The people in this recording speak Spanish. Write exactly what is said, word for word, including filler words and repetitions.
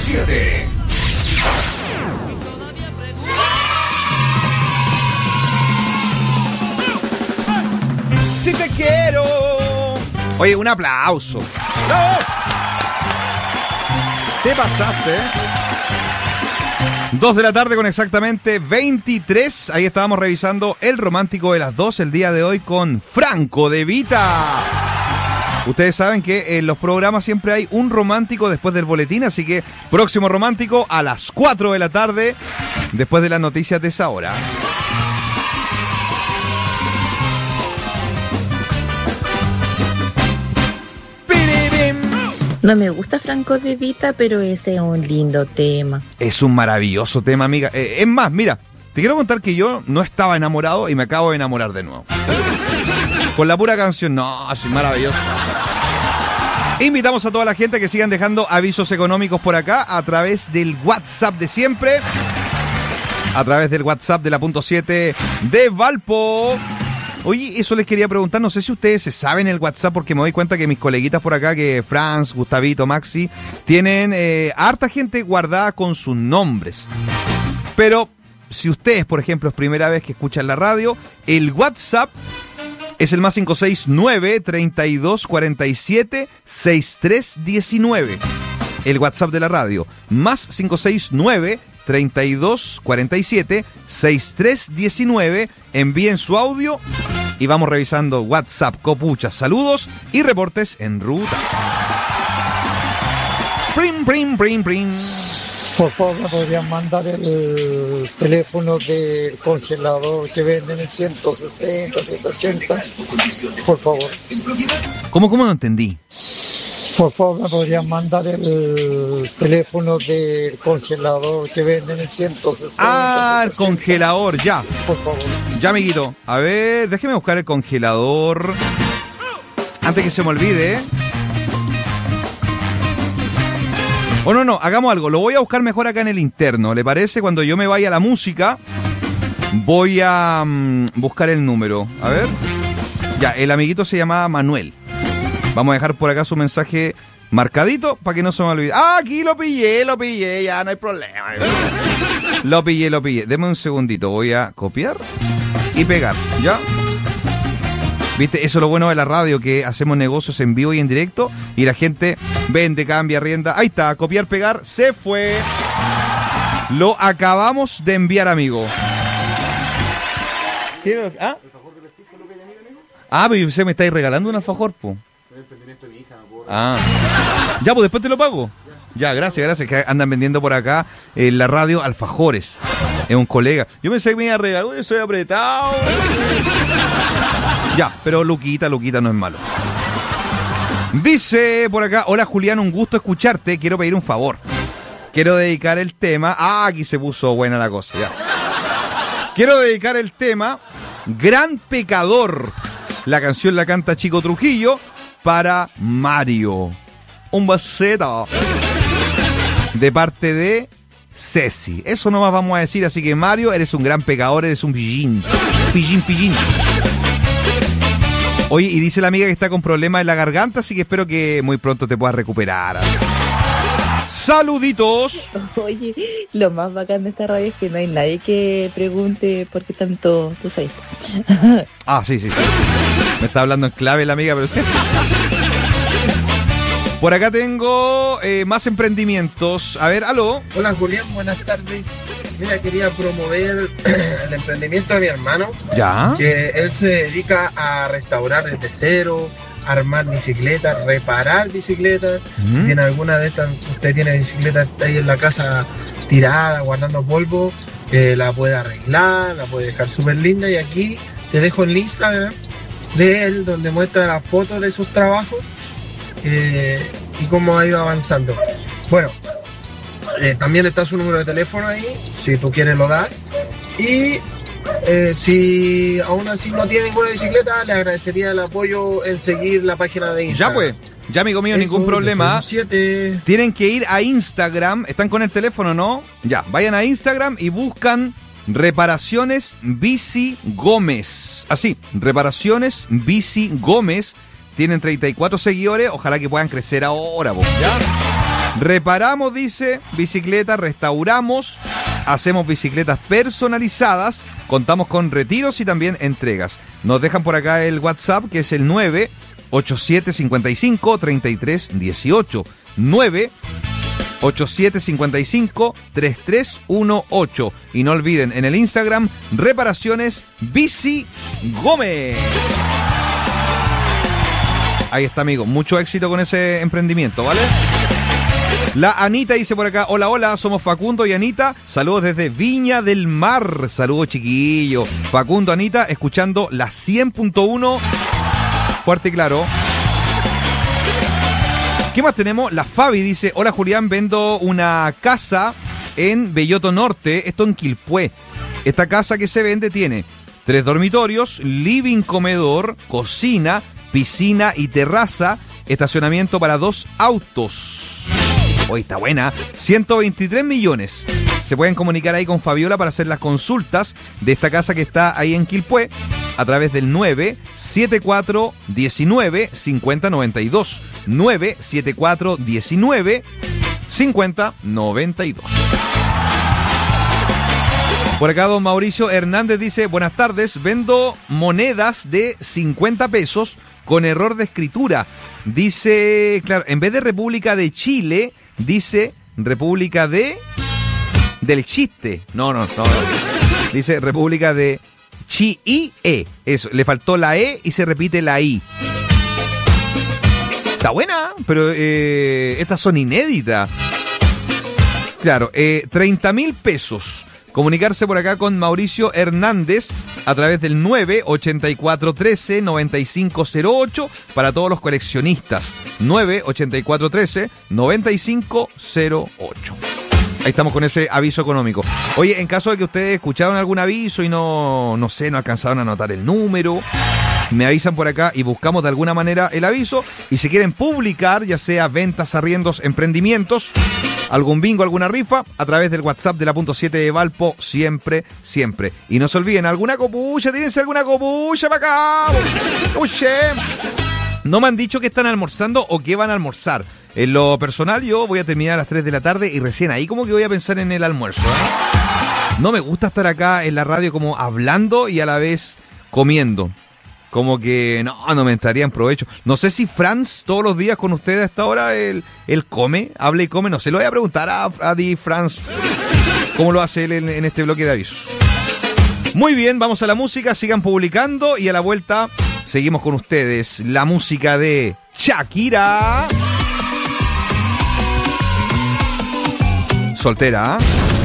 siete. Si te quiero. Oye, un aplauso. ¡No! Te pasaste, ¿eh? Dos de la tarde con exactamente veintitrés. Ahí estábamos revisando el romántico de las dos el día de hoy con Franco De Vita. Ustedes saben que en los programas siempre hay un romántico después del boletín, así que próximo romántico a las cuatro de la tarde, después de las noticias de esa hora. No me gusta Franco De Vita, pero ese es un lindo tema. Es un maravilloso tema, amiga. Eh, es más, mira, te quiero contar que yo no estaba enamorado y me acabo de enamorar de nuevo. Con la pura canción, no, es maravilloso. Invitamos a toda la gente a que sigan dejando avisos económicos por acá a través del WhatsApp de siempre. A través del WhatsApp de la punto siete de Valpo. Oye, eso les quería preguntar, no sé si ustedes se saben el WhatsApp, porque me doy cuenta que mis coleguitas por acá, que Franz, Gustavito, Maxi, tienen eh, harta gente guardada con sus nombres. Pero si ustedes, por ejemplo, es primera vez que escuchan la radio, el WhatsApp es el más cinco seis nueve, treinta y dos, cuarenta y siete, sesenta y tres diecinueve. El WhatsApp de la radio, más cinco seis nueve, treinta y dos, cuarenta y siete, sesenta y tres diecinueve. Envíen su audio y vamos revisando WhatsApp, copuchas, saludos y reportes en ruta. Prim, prim, prim, prim. Por favor, ¿me podrían mandar el teléfono del congelador que venden en ciento sesenta, ciento ochenta? Por favor. ¿Cómo, cómo no entendí? Por favor, ¿me podrían mandar el teléfono del congelador que venden en ciento sesenta? Ah, el congelador, ya. Por favor. Ya, amiguito. A ver, déjeme buscar el congelador. Antes que se me olvide, ¿eh? O no, no, hagamos algo. Lo voy a buscar mejor acá en el interno. ¿Le parece? Cuando yo me vaya a la música, voy a um, buscar el número. A ver. Ya, el amiguito se llamaba Manuel. Vamos a dejar por acá su mensaje marcadito para que no se me olvide. Ah, aquí lo pillé, lo pillé, ya no hay problema. Lo pillé, lo pillé. Deme un segundito, voy a copiar y pegar, ¿ya? ¿Viste? Eso es lo bueno de la radio, que hacemos negocios en vivo y en directo y la gente vende, cambia, rienda. Ahí está, copiar, pegar, se fue. Lo acabamos de enviar, amigo. ¿Qué? ¿Ah? Ah, pero usted me estáis regalando un alfajor, po. Ah, ya, pues después te lo pago. Ya, gracias, gracias. Que andan vendiendo por acá en la radio alfajores. Es un colega. Yo pensé que me iba a regalar. Uy, estoy apretado. Ya, pero Luquita, Luquita no es malo. Dice por acá: hola Julián, un gusto escucharte. Quiero pedir un favor. Quiero dedicar el tema. Ah, aquí se puso buena la cosa, ya. Quiero dedicar el tema Gran Pecador. La canción la canta Chico Trujillo para Mario. Un besito de parte de Ceci. Eso nomás vamos a decir, así que Mario, eres un gran pecador, eres un pillín. Pillín, pillín. Oye, y dice la amiga que está con problemas en la garganta, así que espero que muy pronto te puedas recuperar. ¡Saluditos! Oye, lo más bacán de esta radio es que no hay nadie que pregunte por qué tanto, tú sabes. Ah, sí, sí, sí. Me está hablando en clave la amiga, pero sí. Por acá tengo eh, más emprendimientos. A ver, aló. Hola Julián, buenas tardes. Mira, quería promover el emprendimiento de mi hermano. Ya. Que él se dedica a restaurar desde cero, armar bicicletas, reparar bicicletas. ¿Mm? Si tiene alguna de estas, usted tiene bicicletas ahí en la casa tirada, guardando polvo, eh, la puede arreglar, la puede dejar súper linda. Y aquí te dejo el Instagram de él, donde muestra las fotos de sus trabajos eh, y cómo ha ido avanzando. Bueno, eh, también está su número de teléfono ahí, si tú quieres lo das. Y eh, si aún así no tiene ninguna bicicleta, le agradecería el apoyo en seguir la página de Instagram. Ya pues, ya amigo mío, ningún Eso, problema. siete. Tienen que ir a Instagram, están con el teléfono, ¿no? Ya, vayan a Instagram y buscan Reparaciones Bici Gómez. Así, Reparaciones Bici Gómez. Tienen treinta y cuatro seguidores, ojalá que puedan crecer ahora, vos, ¿ya? Reparamos, dice, bicicletas, restauramos, hacemos bicicletas personalizadas, contamos con retiros y también entregas. Nos dejan por acá el WhatsApp, que es el nueve ocho siete cinco cinco tres tres uno ocho. nueve ocho siete cinco cinco tres tres uno ocho. Y no olviden, en el Instagram, Reparaciones Bici Gómez. Ahí está, amigo. Mucho éxito con ese emprendimiento, ¿vale? La Anita dice por acá: hola, hola, somos Facundo y Anita. Saludos desde Viña del Mar. Saludos, chiquillos. Facundo, Anita, escuchando la cien punto uno. Fuerte y claro. ¿Qué más tenemos? La Fabi dice: hola, Julián, vendo una casa en Belloto Norte, esto en Quilpué. Esta casa que se vende tiene tres dormitorios, living, comedor, cocina, piscina y terraza, estacionamiento para dos autos. Hoy está buena. ciento veintitrés millones. Se pueden comunicar ahí con Fabiola para hacer las consultas de esta casa que está ahí en Quilpué a través del nueve siete cuatro uno nueve cinco cero nueve dos. nueve siete cuatro uno nueve cinco cero nueve dos. Por acá don Mauricio Hernández dice: buenas tardes, vendo monedas de cincuenta pesos con error de escritura. Dice, claro, en vez de República de Chile, dice República de... del chiste. No, no, no. Dice República de Chile. Eso, le faltó la E y se repite la I. Está buena, pero eh, estas son inéditas. Claro, eh, treinta mil pesos. Comunicarse por acá con Mauricio Hernández a través del nueve ocho cuatro uno tres nueve cinco cero ocho para todos los coleccionistas. nueve ocho cuatro uno tres nueve cinco cero ocho. Ahí estamos con ese aviso económico. Oye, en caso de que ustedes escucharon algún aviso y no, no sé, no alcanzaron a anotar el número, me avisan por acá y buscamos de alguna manera el aviso. Y si quieren publicar, ya sea ventas, arriendos, emprendimientos, algún bingo, alguna rifa, a través del WhatsApp de la punto siete de Valpo, siempre, siempre. Y no se olviden, alguna copucha, tírense alguna copucha para acá. Oye, no me han dicho que están almorzando o qué van a almorzar. En lo personal, yo voy a terminar a las tres de la tarde y recién ahí como que voy a pensar en el almuerzo, ¿eh? No me gusta estar acá en la radio como hablando y a la vez comiendo. Como que no, no me estaría en provecho. No sé si Franz todos los días con ustedes a esta hora, él, él come, habla y come. No sé, lo voy a preguntar a, a Di Franz cómo lo hace él en, en este bloque de avisos. Muy bien, vamos a la música, sigan publicando y a la vuelta seguimos con ustedes. La música de Shakira. Soltera, ¿eh?